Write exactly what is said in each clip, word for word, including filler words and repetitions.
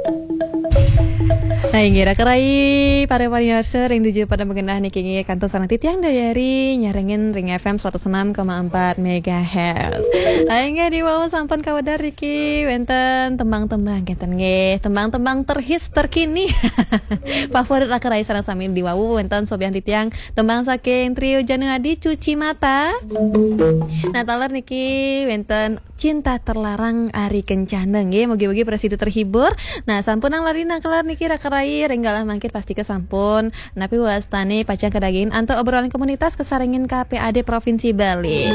Nah, ngira kerai para warriorser yang tujuh pada mengenah nih kini kantor sarang titiang dari nyarengin Ring F M seratus enam koma empat megahertz. Aingga di wow sampun kawadar Riki wenten tembang-tembang kenten nge tembang-tembang terhits terkini. Favorit rakerai sarang sami di wow wenten sobian titiang tembang saking trio Januadi Cuci Mata. Nah, taler niki wenten Cinta Terlarang Ari Kencana nge mogi-mogi presiden terhibur. Nah, sampun ang larina kelar niki rakerai renggalah mangkit pasti ke sampun napi wastani pacang kedaging anto obrolan komunitas kesarengin K P A D Provinsi Bali.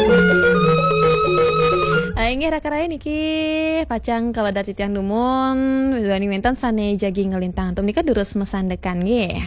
Aingnya rakerai niki pacang kawadat titiang dumun wani mentan sane jagi ngelintang tum nika durus mesandekan nge.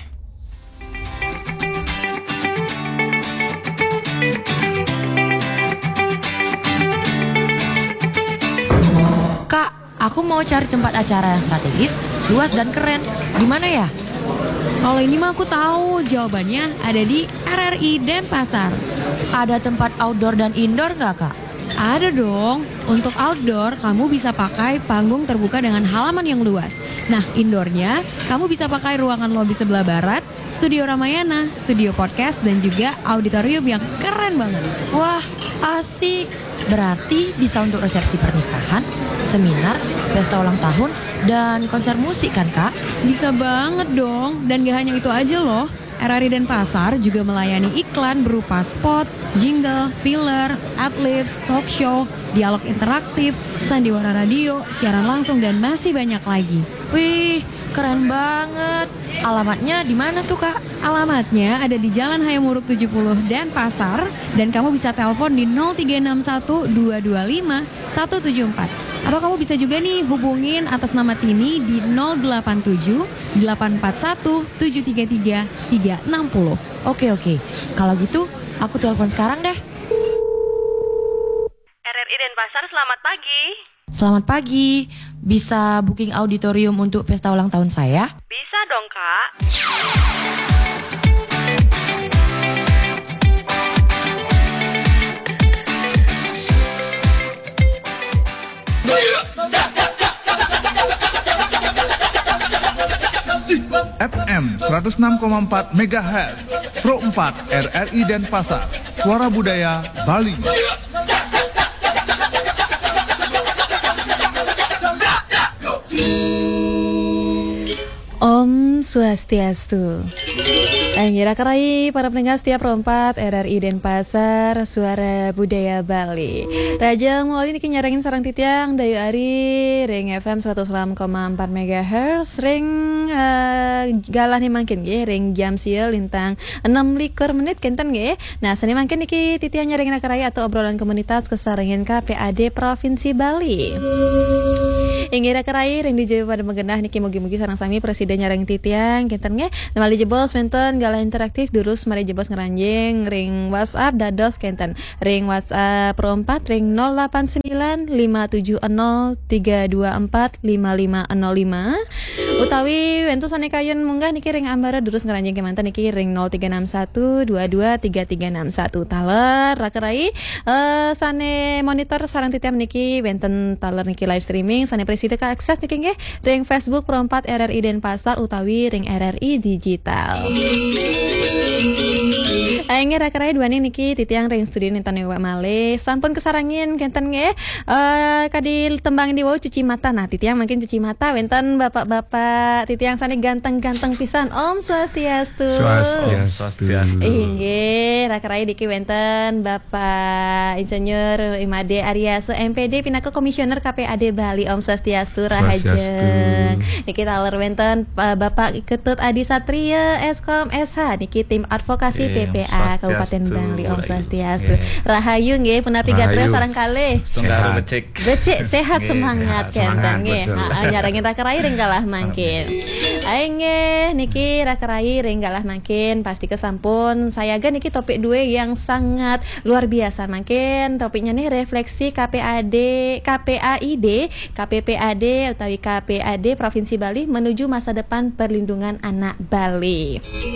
Kak, aku mau cari tempat acara yang strategis, luas dan keren. Di mana ya? Kalau ini mah aku tahu jawabannya ada di R R I Denpasar. Ada tempat outdoor dan indoor nggak, Kak? Ada dong. Untuk outdoor, kamu bisa pakai panggung terbuka dengan halaman yang luas. Nah, indoornya, kamu bisa pakai ruangan lobi sebelah barat, studio Ramayana, studio podcast, dan juga auditorium yang keren banget. Wah, asik. Berarti bisa untuk resepsi pernikahan, seminar, pesta ulang tahun, dan konser musik kan, Kak? Bisa banget dong. Dan gak hanya itu aja loh. R R I Denpasar juga melayani iklan berupa spot, jingle, filler, adlibs, talk show, dialog interaktif, sandiwara radio, siaran langsung, dan masih banyak lagi. Wih, keren banget. Alamatnya di mana tuh, Kak? Alamatnya ada di Jalan Hayamuruk tujuh puluh Denpasar, dan kamu bisa telepon di nol tiga enam satu dua dua lima satu tujuh empat. Atau kamu bisa juga nih hubungin atas nama Tini di nol delapan tujuh delapan empat satu tujuh tiga tiga tiga enam nol. Oke, oke. Kalau gitu, aku telepon sekarang deh. R R I Denpasar, selamat pagi. Selamat pagi. Bisa booking auditorium untuk pesta ulang tahun saya? Bisa dong, Kak. F M seratus enam koma empat megahertz Pro empat R R I Denpasar, Suara Budaya Bali. Om Swastiastu. Angira kerai para pendengar setiap rompat R R I Denpasar, Suara Budaya Bali. Raja Muali niki nyarangin sarang titiang dayu ari Ring F M seratus enam koma empat megahertz ring uh, galah nih mangkin ge ring jam sieu lintang enam likur menit kenten ge. Nah, seni mangkin niki titiang nyarangin kerai atau obrolan komunitas kesarengin K P A D Provinsi Bali. Ingira kerai ring dijeuh pada mengenah niki mugi-mugi sareng sami presiden nyarang titiang kenten ge namali jebos menten galah interaktif durus mari jebos ngeranjing ring WhatsApp dados kenten ring WhatsApp Pro empat ring nol delapan sembilan lima tujuh nol tiga dua empat lima lima nol lima utawi wentu sane kayun munggah niki ring ambara durus ngeranjing kemanten niki ring nol tiga enam satu dua dua tiga tiga enam satu taler rakerai uh, sane monitor sareng titiang niki wenten taler niki live streaming sane presiden ka akses niki nggih ring Facebook Pro empat R R I Denpasar utawi ring R R I Digital. Aingnya rakerai dua niki titiang ring studio nintan Ewa Male sampun kesarangin kenten nge uh, kadil tembang di wow cuci mata. Nah, titiang makin cuci mata wenten bapak-bapak titiang sani ganteng-ganteng pisan. Om Swastiastu. Swastiastu. Inggih rakerai diki wenten Bapak Insinyur Imade Aryase M P D pinaka komisioner K P A D Bali. Om Swastiastu rahajeng. Niki taler wenten uh, Bapak Ketut Adi Satria Eskom S H niki tim advokasi P P A Kabupaten Bali. Om Swastiastu. Rahayu nggih punapi gatra sareng kalih. Setunggal becik. Becik sehat semangat kenten nggih. Heeh nyarangin rakerai ring kalah mangkin. Aenge niki rakarai renggalah makin pasti kesampun saya ga niki topik dua yang sangat luar biasa makin topiknya nih refleksi K P A D K P A I D K P P A D atau K P A D Provinsi Bali menuju masa depan perlindungan anak Bali.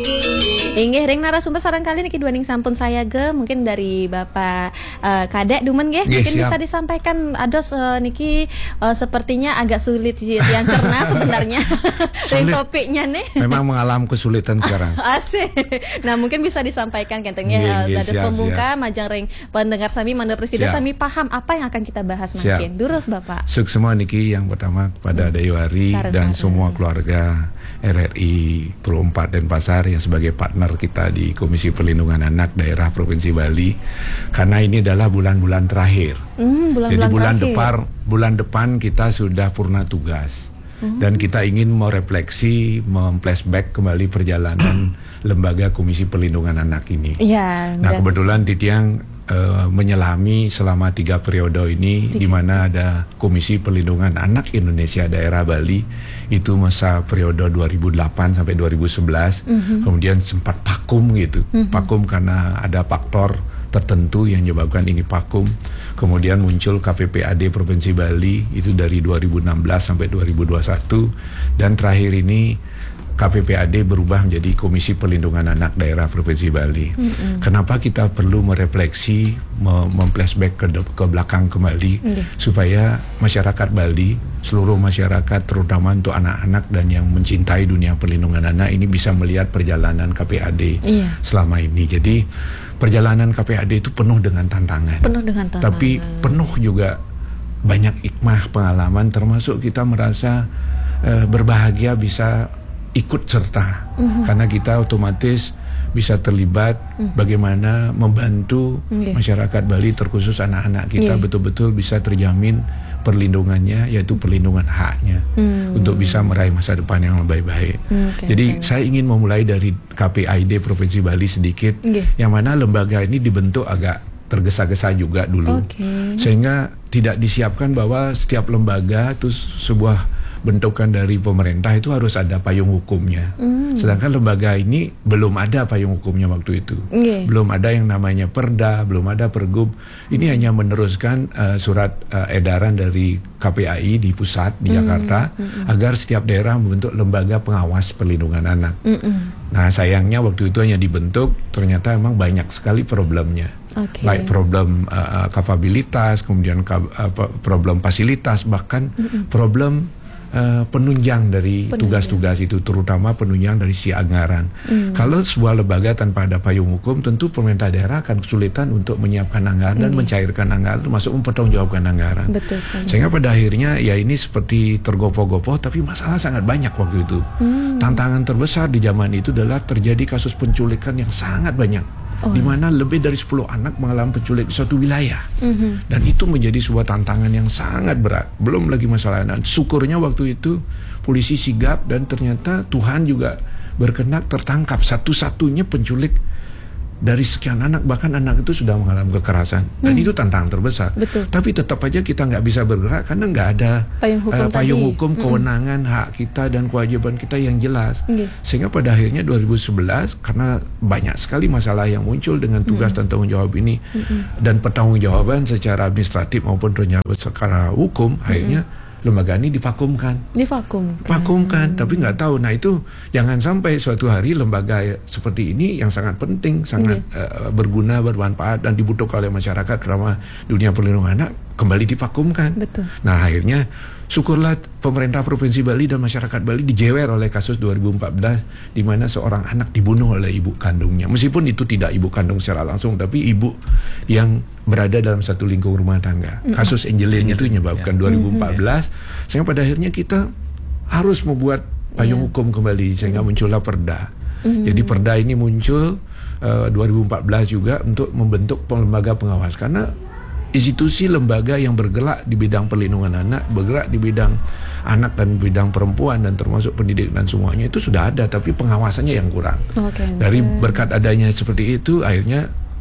Inggih ring narasumber sarang kali niki duaning sampun saya ge mungkin dari Bapak uh, Kadek Dumen ge mungkin siap. Bisa disampaikan ados uh, niki uh, sepertinya agak sulit yang cerna sebenarnya. Ring topiknya nih memang mengalami kesulitan sekarang. Asik. Nah mungkin bisa disampaikan kentengnya uh, dados pembuka majang ring pendengar sami manda presiden sami paham apa yang akan kita bahas makin. Durus Bapak. Suk semua niki yang pertama kepada Dayuari dan semua keluarga R R I Pro empat Denpasar yang sebagai partner kita di Komisi Perlindungan Anak Daerah Provinsi Bali karena ini adalah bulan-bulan terakhir. Hmm, bulan-bulan Jadi bulan terakhir. depan bulan depan kita sudah purna tugas. Hmm. Dan kita ingin merefleksi, memflashback kembali perjalanan Lembaga Komisi Perlindungan Anak ini. Ya, nah kebetulan Titiang uh, menyelami selama tiga periode ini di mana ada Komisi Perlindungan Anak Indonesia Daerah Bali itu masa periode dua ribu delapan sampai dua ribu sebelas. Mm-hmm. Kemudian sempat vakum gitu. Mm-hmm. Vakum karena ada faktor tertentu yang menyebabkan ini vakum. Kemudian muncul K P P A D Provinsi Bali itu dari dua ribu enam belas sampai dua ribu dua puluh satu dan terakhir ini K P P A D berubah menjadi Komisi Perlindungan Anak Daerah Provinsi Bali. Mm-hmm. Kenapa kita perlu merefleksi, memflashback ke, ke belakang kembali mm-hmm. supaya masyarakat Bali, seluruh masyarakat terutama untuk anak-anak dan yang mencintai dunia perlindungan anak ini bisa melihat perjalanan K P A D yeah. selama ini. Jadi perjalanan K P A D itu penuh dengan tantangan. Penuh dengan tantangan. Tapi penuh juga banyak hikmah pengalaman termasuk kita merasa uh, berbahagia bisa ikut serta mm-hmm. karena kita otomatis bisa terlibat mm. bagaimana membantu okay. masyarakat Bali terkhusus anak-anak kita yeah. betul-betul bisa terjamin perlindungannya yaitu perlindungan haknya mm. untuk bisa meraih masa depan yang lebih baik. Okay, Jadi okay. saya ingin memulai dari K P A I D Provinsi Bali sedikit yeah. yang mana lembaga ini dibentuk agak tergesa-gesa juga dulu okay. sehingga tidak disiapkan bahwa setiap lembaga itu sebuah bentukan dari pemerintah itu harus ada payung hukumnya. Mm. Sedangkan lembaga ini belum ada payung hukumnya waktu itu. Okay. Belum ada yang namanya perda, belum ada pergub. Ini mm. hanya meneruskan uh, surat uh, edaran dari K P A I di pusat di mm. Jakarta mm. agar setiap daerah membentuk lembaga pengawas perlindungan anak. Mm. Nah sayangnya waktu itu hanya dibentuk, ternyata memang banyak sekali problemnya. Okay. Like problem uh, kapabilitas, kemudian uh, problem fasilitas, bahkan mm-mm. problem Uh, penunjang dari tugas-tugas itu, terutama penunjang dari si anggaran. Mm. Kalau sebuah lembaga tanpa ada payung hukum, tentu pemerintah daerah akan kesulitan untuk menyiapkan anggaran mm. dan mencairkan anggaran, termasuk mempertanggungjawabkan anggaran. Betul sekali. Sehingga pada akhirnya ya ini seperti tergopoh-gopoh, tapi masalah sangat banyak waktu itu. Mm. Tantangan terbesar di zaman itu adalah terjadi kasus penculikan yang sangat banyak. Oh. Di mana lebih dari sepuluh anak mengalami penculik di suatu wilayah. Mm-hmm. Dan itu menjadi sebuah tantangan yang sangat berat. Belum lagi masalah anak. Syukurnya waktu itu polisi sigap dan ternyata Tuhan juga berkehendak tertangkap satu-satunya penculik dari sekian anak, bahkan anak itu sudah mengalami kekerasan. Dan hmm. itu tantangan terbesar. Betul. Tapi tetap aja kita nggak bisa bergerak karena nggak ada payung hukum, uh, payung hukum mm-mm. kewenangan hak kita dan kewajiban kita yang jelas. Okay. Sehingga pada akhirnya dua ribu sebelas karena banyak sekali masalah yang muncul dengan tugas mm-hmm. dan tanggung jawab ini mm-hmm. dan pertanggungjawaban secara administratif maupun ternyata secara hukum, mm-hmm. akhirnya lembaga ini divakumkan. Divakumkan. Vakumkan, tapi nggak tahu. Nah itu jangan sampai suatu hari lembaga seperti ini yang sangat penting, sangat okay. uh, berguna, bermanfaat dan dibutuhkan oleh masyarakat, terutama dunia perlindungan anak, kembali divakumkan. Betul. Nah akhirnya syukurlah pemerintah Provinsi Bali dan masyarakat Bali dijewer oleh kasus dua ribu empat belas di mana seorang anak dibunuh oleh ibu kandungnya. Meskipun itu tidak ibu kandung secara langsung, tapi ibu yang berada dalam satu lingkup rumah tangga. Mm-hmm. Kasus Angelina itu menyebabkan yeah. dua ribu empat belas mm-hmm. sehingga pada akhirnya kita harus membuat payung yeah. hukum kembali sehingga mm-hmm. muncullah perda. Mm-hmm. Jadi perda ini muncul uh, dua ribu empat belas juga untuk membentuk lembaga pengawas karena institusi lembaga yang bergerak di bidang perlindungan anak, bergerak di bidang anak dan bidang perempuan dan termasuk pendidik dan semuanya itu sudah ada, tapi pengawasannya yang kurang. Okay, okay. Dari berkat adanya seperti itu, akhirnya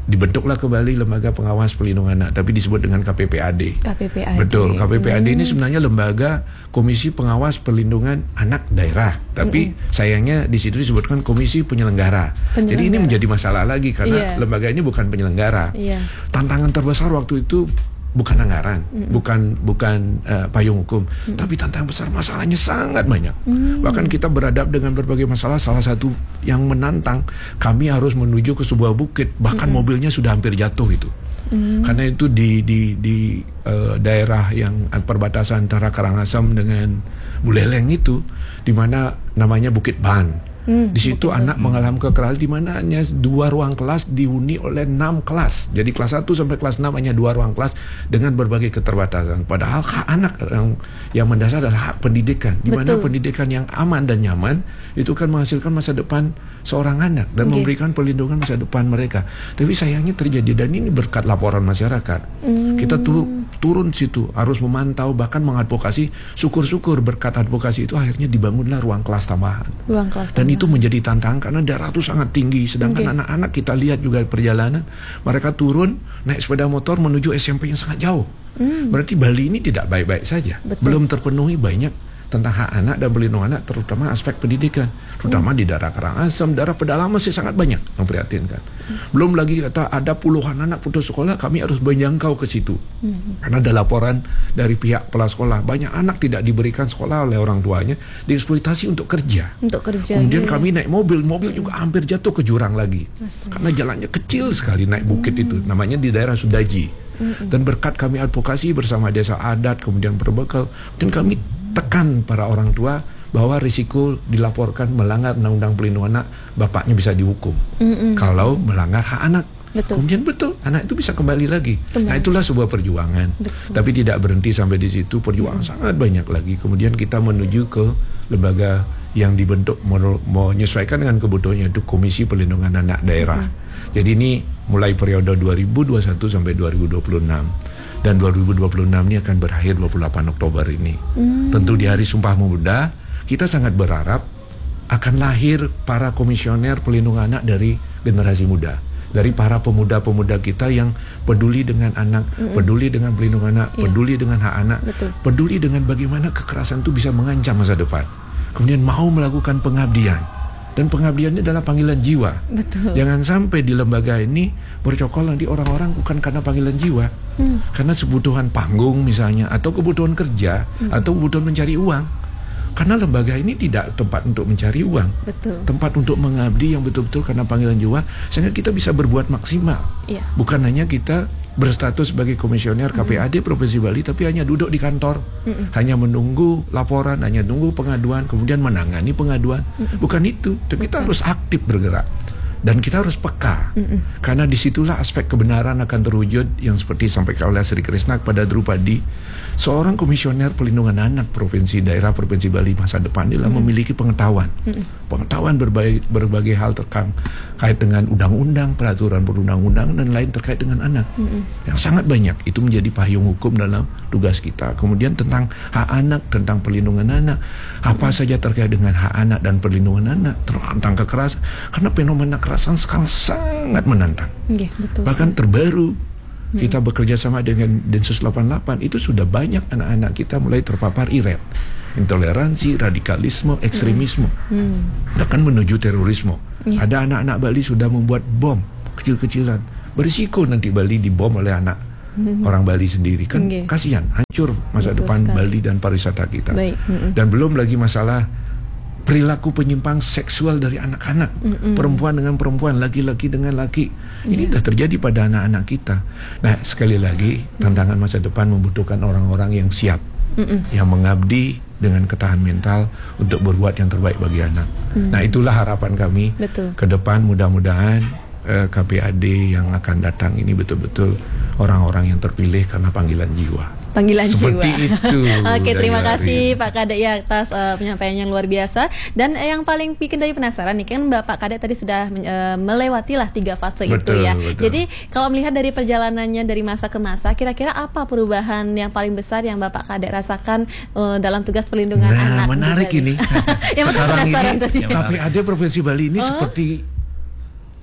dibentuklah kembali Lembaga Pengawas Pelindungan Anak, tapi disebut dengan K P P A D. K P P A D. Betul, K P P A D hmm. ini sebenarnya lembaga Komisi Pengawas Perlindungan Anak Daerah, tapi hmm. sayangnya di situ disebutkan Komisi Penyelenggara. Penyelenggara. Jadi ini menjadi masalah lagi karena yeah. lembaga ini bukan penyelenggara. Yeah. Tantangan terbesar waktu itu bukan anggaran, mm-hmm. bukan bukan uh, payung hukum, mm-hmm. tapi tantangan besar, masalahnya sangat banyak. Mm-hmm. Bahkan kita beradab dengan berbagai masalah. Salah satu yang menantang, kami harus menuju ke sebuah bukit, bahkan mm-hmm. mobilnya sudah hampir jatuh itu. Mm-hmm. Karena itu di di di uh, daerah yang perbatasan antara Karangasem dengan Buleleng itu, di mana namanya Bukit Ban. Hmm, di situ anak mengalami kekerasan di mana hanya dua ruang kelas dihuni oleh enam kelas. Jadi kelas satu sampai kelas enam hanya dua ruang kelas dengan berbagai keterbatasan. Padahal hak anak yang yang mendasar adalah hak pendidikan. Di mana pendidikan yang aman dan nyaman itu kan menghasilkan masa depan seorang anak dan okay. memberikan perlindungan masa depan mereka. Tapi sayangnya terjadi, dan ini berkat laporan masyarakat. Hmm. Kita tu, turun situ harus memantau, bahkan mengadvokasi. Syukur-syukur berkat advokasi itu akhirnya dibangunlah ruang kelas tambahan. Ruang kelas tambahan. Dan itu menjadi tantangan karena daerah itu sangat tinggi. Sedangkan okay. anak-anak kita lihat juga perjalanan, mereka turun naik sepeda motor menuju S M P yang sangat jauh. Hmm. Berarti Bali ini tidak baik-baik saja. Betul. Belum terpenuhi banyak tentang hak anak dan perlindungan anak, terutama aspek pendidikan, terutama hmm. di daerah Karangasem, daerah pedalaman masih sangat banyak memprihatinkan. Hmm. Belum lagi kata ada puluhan anak putus sekolah, kami harus menjangkau ke situ. Hmm. Karena ada laporan dari pihak kepala sekolah, banyak anak tidak diberikan sekolah oleh orang tuanya, dieksploitasi untuk kerja. Untuk kerja. Kemudian iya. kami naik mobil, mobil hmm. juga hampir jatuh ke jurang lagi. Astaga. Karena jalannya kecil sekali naik bukit hmm. itu, namanya di daerah Sudaji. Hmm. Dan berkat kami advokasi bersama desa adat, kemudian berbekal, dan kami tekan para orang tua bahwa risiko dilaporkan melanggar undang-undang pelindungan anak, bapaknya bisa dihukum mm-mm. kalau melanggar hak anak. Betul. Kemudian betul, anak itu bisa kembali lagi. Kembali. Nah itulah sebuah perjuangan. Betul. Tapi tidak berhenti sampai di situ, perjuangan mm. sangat banyak lagi. Kemudian kita menuju ke lembaga yang dibentuk menyesuaikan dengan kebutuhannya, itu Komisi Perlindungan Anak Daerah. Mm. Jadi ini mulai periode dua ribu dua puluh satu sampai dua ribu dua puluh enam. Dan dua ribu dua puluh enam ini akan berakhir dua puluh delapan Oktober ini. Hmm. Tentu di Hari Sumpah Pemuda, kita sangat berharap akan lahir para komisioner pelindungan anak dari generasi muda. Dari para pemuda-pemuda kita yang peduli dengan anak, hmm. peduli dengan pelindungan anak, ya. peduli dengan hak anak, Betul. peduli dengan bagaimana kekerasan itu bisa mengancam masa depan. Kemudian mau melakukan pengabdian. Dan pengabdiannya adalah panggilan jiwa. Betul. Jangan sampai di lembaga ini bercokol nanti orang-orang bukan karena panggilan jiwa, hmm. karena kebutuhan panggung misalnya, atau kebutuhan kerja, hmm. atau kebutuhan mencari uang. Karena lembaga ini tidak tempat untuk mencari uang, Betul. tempat untuk mengabdi yang betul-betul karena panggilan jiwa, sehingga kita bisa berbuat maksimal. Yeah. Bukan hanya kita berstatus sebagai komisioner K P A D mm-hmm. Provinsi Bali, tapi hanya duduk di kantor, mm-hmm. hanya menunggu laporan, hanya menunggu pengaduan, kemudian menangani pengaduan. Mm-hmm. Bukan itu, tapi kita harus aktif bergerak. Dan kita harus peka, mm-mm. karena disitulah aspek kebenaran akan terwujud yang seperti disampaikan oleh Sri Krishna kepada Drupadi. Seorang komisioner pelindungan anak provinsi daerah Provinsi Bali masa depan adalah mm-mm. memiliki pengetahuan, mm-mm. pengetahuan berbagai, berbagai hal terkait dengan undang-undang, peraturan perundang-undangan dan lain terkait dengan anak, mm-mm. yang sangat banyak. Itu menjadi payung hukum dalam tugas kita. Kemudian tentang hak anak, tentang perlindungan anak, apa mm-mm. saja terkait dengan hak anak dan perlindungan anak, tentang kekerasan, karena fenomena kekerasan sekarang sangat menantang. Yeah, betul. Bahkan terbaru hmm. kita bekerja sama dengan Densus delapan puluh delapan, itu sudah banyak anak-anak kita mulai terpapar I R E T, intoleransi, radikalisme, ekstremisme, hmm. bahkan menuju terorisme. Yeah. Ada anak-anak Bali sudah membuat bom kecil-kecilan, berisiko nanti Bali dibom oleh anak hmm. orang Bali sendiri, kan okay. kasihan, hancur masa Betul depan sekali. Bali dan pariwisata kita. Hmm. Dan belum lagi masalah perilaku penyimpang seksual dari anak-anak, mm-mm. perempuan dengan perempuan, laki-laki dengan laki. Ini yeah. sudah terjadi pada anak-anak kita. Nah, sekali lagi, tantangan masa depan membutuhkan orang-orang yang siap, mm-mm. yang mengabdi dengan ketahanan mental untuk berbuat yang terbaik bagi anak. Mm. Nah, itulah harapan kami. Betul. Ke depan mudah-mudahan eh, K P A D yang akan datang ini betul-betul orang-orang yang terpilih karena panggilan jiwa. Panggilan Seperti jiwa. itu. Oke, terima kasih Pak Kadek ya atas uh, penyampaian yang luar biasa. Dan uh, yang paling bikin dari penasaran nih, kan Bapak Kadek tadi sudah uh, melewati lah tiga fase betul, itu ya. Betul. Jadi kalau melihat dari perjalanannya dari masa ke masa, kira-kira apa perubahan yang paling besar yang Bapak Kadek rasakan uh, dalam tugas perlindungan nah, anak? Menarik ini. Yang sekarang penasaran ini tadi. K P A D Provinsi Bali ini oh? seperti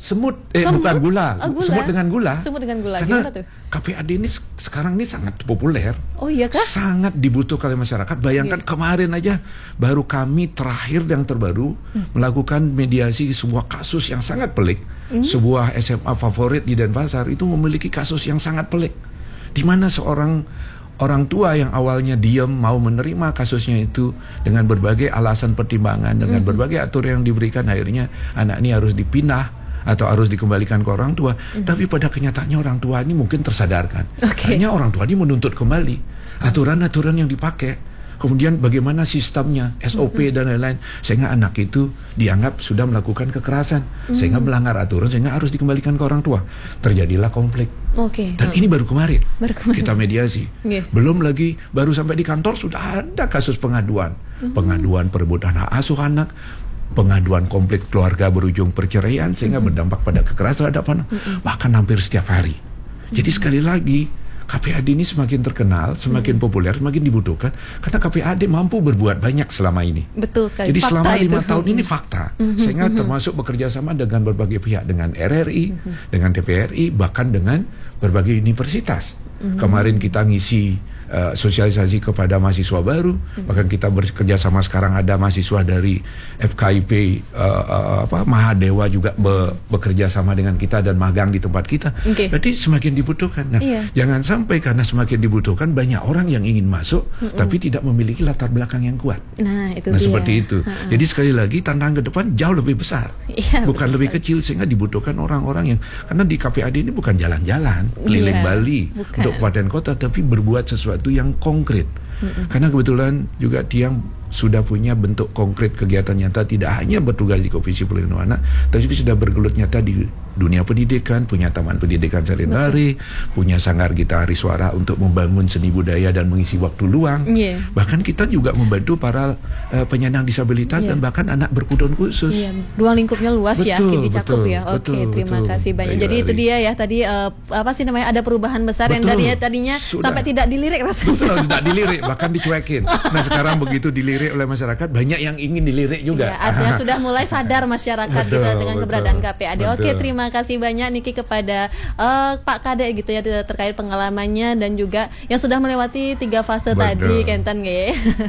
Semut, eh Semut? bukan gula. Oh, gula. Semut dengan gula. Semut dengan gula. Karena Gimana tuh? K P A D ini sekarang ini sangat populer. Oh iya kah? Sangat dibutuhkan oleh masyarakat. Bayangkan yeah. kemarin aja baru kami terakhir yang terbaru hmm. melakukan mediasi sebuah kasus yang sangat pelik. Hmm. Sebuah S M A favorit di Denpasar itu memiliki kasus yang sangat pelik. Di mana seorang orang tua yang awalnya diam mau menerima kasusnya itu dengan berbagai alasan pertimbangan, dengan hmm. berbagai aturan yang diberikan, akhirnya anak ini harus dipindah atau harus dikembalikan ke orang tua. Mm-hmm. Tapi pada kenyataannya orang tua ini mungkin tersadarkan. Okay. Hanya orang tua ini menuntut kembali aturan-aturan yang dipakai. Kemudian bagaimana sistemnya, S O P mm-hmm. dan lain-lain. Sehingga anak itu dianggap sudah melakukan kekerasan. Mm-hmm. Sehingga melanggar aturan, sehingga harus dikembalikan ke orang tua. Terjadilah konflik. Okay. Dan oh. ini baru kemarin, baru kemarin kita mediasi. Yeah. Belum lagi, baru sampai di kantor sudah ada kasus pengaduan. Mm-hmm. Pengaduan perebutan hak asuh anak, pengaduan konflik keluarga berujung perceraian sehingga mm-hmm. berdampak pada kekerasan terhadap anak, mm-hmm. bahkan hampir setiap hari. Mm-hmm. Jadi sekali lagi K P A D ini semakin terkenal, semakin mm-hmm. populer, semakin dibutuhkan karena K P A D mampu berbuat banyak selama ini. Betul sekali. Jadi fakta selama lima itu. tahun ini fakta, mm-hmm. sehingga mm-hmm. termasuk bekerja sama dengan berbagai pihak, dengan R R I, mm-hmm. dengan D P R I, bahkan dengan berbagai universitas. Mm-hmm. Kemarin kita ngisi Uh, sosialisasi kepada mahasiswa baru, hmm. bahkan kita bekerja sama sekarang ada mahasiswa dari F K I P uh, uh, apa Mahadewa juga be, bekerja sama dengan kita dan magang di tempat kita. Okay. Jadi semakin dibutuhkan. Nah, iya. jangan sampai karena semakin dibutuhkan banyak orang yang ingin masuk, hmm. tapi tidak memiliki latar belakang yang kuat. Nah, itu nah dia. seperti itu. Ha-ha. Jadi sekali lagi tantangan ke depan jauh lebih besar, iya, bukan lebih sekali. kecil, sehingga dibutuhkan orang-orang yang karena di K P A D ini bukan jalan-jalan keliling iya, Bali bukan. untuk kabupaten kota, tapi berbuat sesuatu itu yang konkret. Mm-mm. Karena kebetulan juga Tiang sudah punya bentuk konkret kegiatan nyata, tidak hanya bertugas di Komisi Perlindungan Anak, tapi sudah bergelut nyata di dunia pendidikan, punya taman pendidikan Sarindari, punya sanggar Gita Hari Suara untuk membangun seni budaya dan mengisi waktu luang. Yeah. Bahkan kita juga membantu para uh, penyandang disabilitas yeah. dan bahkan anak berkebutuhan khusus. Yeah. Ruang lingkupnya luas betul, ya, kini cakup betul, ya. Oke, okay, terima betul. kasih banyak. Jadi itu dia ya tadi uh, apa sih namanya ada perubahan besar betul. yang tadinya tadinya sudah. sampai tidak dilirik rasanya. Betul, tidak dilirik, bahkan dicuekin. Nah sekarang begitu dilirik oleh masyarakat, banyak yang ingin dilirik juga. Ya, artinya sudah mulai sadar masyarakat betul, gitu dengan betul, keberadaan K P A D. betul. Oke, terima kasih banyak Niki kepada uh, Pak Kadek gitu ya terkait pengalamannya dan juga yang sudah melewati tiga fase betul. tadi Kenten nggih.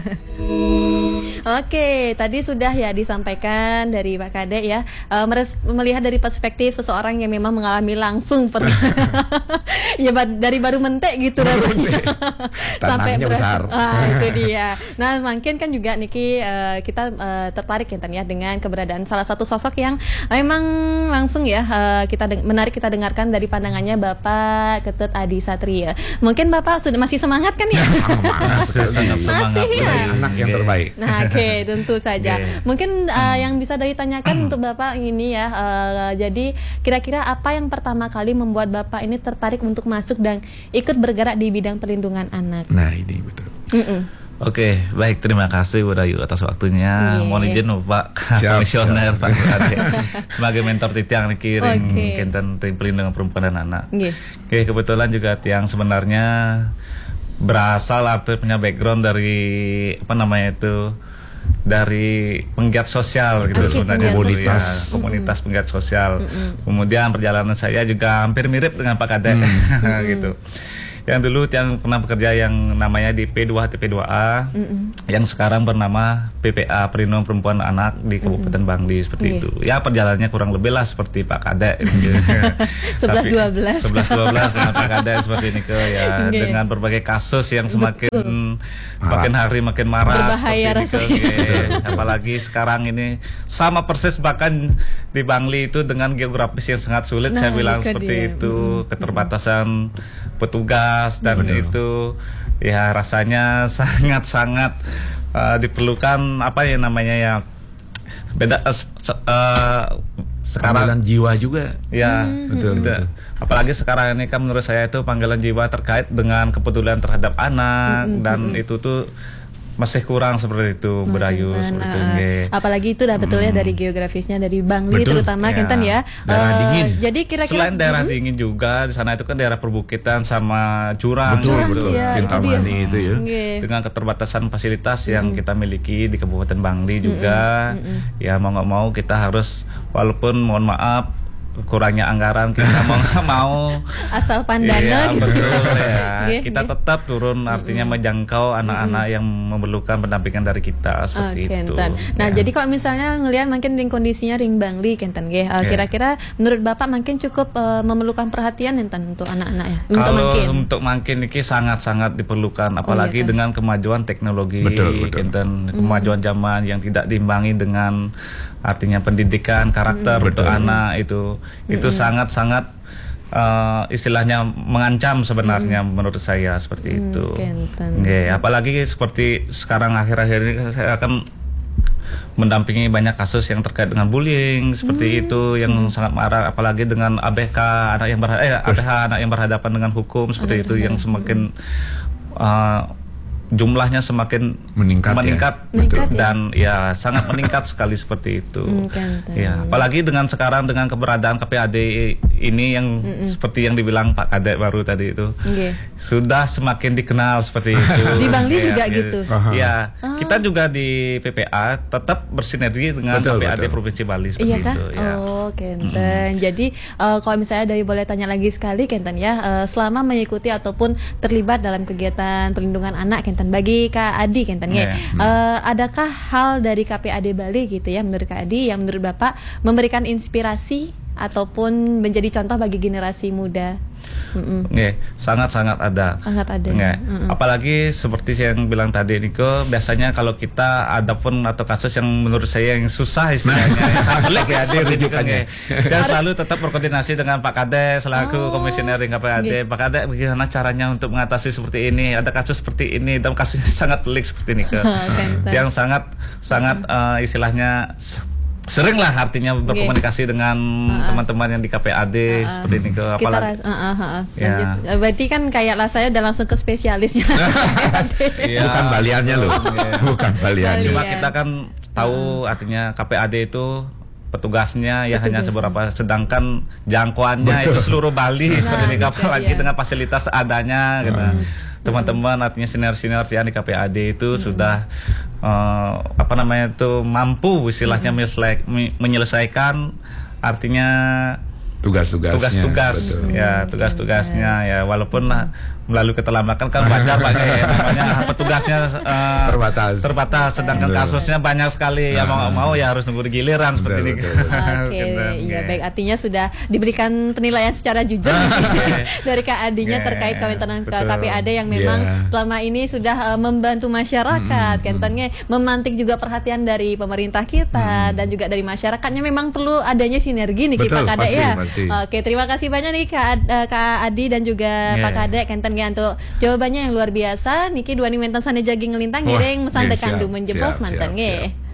Oke, tadi sudah ya disampaikan dari Pak Kadek ya uh, meres- melihat dari perspektif seseorang yang memang mengalami langsung per ya dari baru mentek gitu rasanya sampai besar. Ah, itu dia. Nah, mungkin kan juga Niki uh, kita uh, tertarik ya, ya dengan keberadaan salah satu sosok yang memang langsung ya uh, kita de- menarik kita dengarkan dari pandangannya Bapak Ketut Adi Satria. Mungkin Bapak sudah masih semangat kan ya? Masih, sangat semangat. Masih ya. Anak yang terbaik. Nah, oke, okay, tentu saja. Okay. Mungkin uh, yang bisa ditanyakan untuk Bapak ini ya. Uh, jadi kira-kira apa yang pertama kali membuat Bapak ini tertarik untuk masuk dan ikut bergerak di bidang perlindungan anak? Nah, ini betul. Mm-mm. Oke, baik, terima kasih Bu Dayu atas waktunya. Yeah. Mohon izin Pak Komisioner Pak Kadek sebagai mentor Tiang Niki ring okay. Kenten ring pelindungan perempuan dan anak. Yeah. Oke, kebetulan juga Tiang sebenarnya berasal atau punya background dari apa namanya itu dari penggiat sosial gitu okay, sebenarnya komunitas ya, komunitas mm-hmm. penggiat sosial. Mm-hmm. Kemudian perjalanan saya juga hampir mirip dengan Pak Kadek mm-hmm. gitu. Yang dulu yang pernah bekerja yang namanya di P dua H T P dua A, mm-hmm. yang sekarang bernama P P A Perlindungan Perempuan Anak di Kabupaten mm-hmm. Bangli seperti yeah. itu. Ya perjalanannya kurang lebih lah seperti Pak Kadek. sebelas dua belas sebelas dua belas dengan Pak Kadek seperti ini ke ya okay. dengan berbagai kasus yang semakin Betul. makin hari makin marah berbahaya seperti itu. Okay. Apalagi sekarang ini sama persis bahkan di Bangli itu dengan geografis yang sangat sulit nah, saya bilang seperti dia. itu mm-hmm. keterbatasan petugas dan Betul. itu ya rasanya sangat-sangat uh, diperlukan apa ya namanya ya beda uh, uh, sekarang panggilan jiwa juga ya hmm, betul, hmm. betul apalagi sekarang ini kan menurut saya itu panggilan jiwa terkait dengan kepedulian terhadap anak hmm, dan hmm. itu tuh masih kurang seperti itu oh, Berayu seperti itu. Uh, apalagi itu dah betul ya hmm. dari geografisnya dari Bangli betul. terutama ya. Kenten ya. Daerah uh, dingin. Jadi kira-kira selain daerah uh-huh. dingin juga di sana itu kan daerah perbukitan sama jurang. Betul betul. Ya, itu dia. itu ya. Okay. Dengan keterbatasan fasilitas hmm. yang kita miliki di Kabupaten Bangli juga, hmm. Hmm. ya mau nggak mau kita harus walaupun mohon maaf kurangnya anggaran kita mau mau asal pandana iya, gitu. Betul ya. Gih, kita gih. tetap turun artinya mm-hmm. menjangkau anak-anak mm-hmm. yang memerlukan pendampingan dari kita seperti oh, itu. Nah, ya. jadi kalau misalnya ngelihat makin ring kondisinya ring bangli kenten nggih. Uh, yeah. Kira-kira menurut Bapak makin cukup uh, memerlukan perhatian enten untuk anak-anak ya. Untuk kalau makin. untuk makin ini sangat-sangat diperlukan apalagi oh, iya, kan? Dengan kemajuan teknologi betul, betul. kenten kemajuan mm. zaman yang tidak diimbangi dengan artinya pendidikan karakter mm. untuk anak itu mm. itu sangat sangat uh, istilahnya mengancam sebenarnya mm. menurut saya seperti mm, itu. Okay, apalagi seperti sekarang akhir-akhir ini saya akan mendampingi banyak kasus yang terkait dengan bullying seperti mm. itu yang mm. sangat marah apalagi dengan A B K anak yang ber eh A B H anak yang berhadapan dengan hukum seperti mm. itu yang semakin uh, jumlahnya semakin meningkat, meningkat, ya. meningkat dan ya. ya sangat meningkat sekali seperti itu. Mm, ya, apalagi dengan sekarang dengan keberadaan K P A D ini yang Mm-mm. seperti yang dibilang Pak Kadek baru tadi itu okay. sudah semakin dikenal seperti itu. Di Bangli ya, juga ya, gitu. Ya, oh. kita juga di P P A tetap bersinergi dengan betul, K P A D betul. Provinsi Bali seperti iya itu. Ya. Oh, Kenten. Mm-hmm. Jadi uh, kalau misalnya Dayu boleh tanya lagi sekali Kenten ya, uh, selama mengikuti ataupun terlibat dalam kegiatan perlindungan anak Kenten bagi Kak Adi Kenten ya, yeah. uh, adakah hal dari K P A D Bali gitu ya menurut Kak Adi yang menurut Bapak memberikan inspirasi ataupun menjadi contoh bagi generasi muda? Nggih, sangat-sangat ada. Sangat ada. Nggih. Apalagi seperti yang bilang tadi Niko, biasanya kalau kita ada pun atau kasus yang menurut saya yang susah istilahnya, yang sangat pelik ya dirujukannya. Dan selalu tetap berkoordinasi dengan Pak Kadek selaku oh. komisioner K P A D. Pak Kadek bagaimana caranya untuk mengatasi seperti ini? Ada kasus seperti ini, dan kasusnya sangat pelik seperti Niko. yang sangat sangat uh, istilahnya sering lah artinya berkomunikasi okay. dengan uh-uh. teman-teman yang di K P A D uh-uh. seperti ini ke apalagi. Kita, uh-uh, uh-uh. Ya. Berarti kan kayak lah saya udah langsung ke spesialisnya. ya. Bukan baliannya loh, bukan baliannya. Cuma kita kan tahu uh. artinya K P A D itu petugasnya ya Petugas. hanya seberapa, sedangkan jangkauannya itu seluruh Bali nah, seperti ini, apalagi ya. dengan fasilitas adanya gitu. Hmm. Teman-teman artinya senior-senior yang di K P A D itu hmm. sudah uh, apa namanya itu mampu istilahnya hmm. menyelesaikan artinya tugas-tugasnya, tugas-tugas ya tugas-tugasnya ya walaupun hmm. melalui keterlambatan kan wajar banyak ya namanya petugasnya uh, terbatas terbatas sedangkan betul. kasusnya banyak sekali ya mau mau ya harus nunggu giliran seperti ini. Oke, iya baik, artinya sudah diberikan penilaian secara jujur dari Kak Adinya yeah. terkait kewenangan K P A D yang memang yeah. selama ini sudah uh, membantu masyarakat, mm-hmm. kentennya memantik juga perhatian dari pemerintah kita mm. dan juga dari masyarakatnya, memang perlu adanya sinergi nih Pak Kadek ya. Pasti. Oke, terima kasih banyak nih Kak, uh, Kak Adi dan juga yeah. Pak Kadek kenten ya untuk jawabannya yang luar biasa. Niki dua nih mentan sana jaging ngelintang giring mesan dekan dumun jebos mantan nge.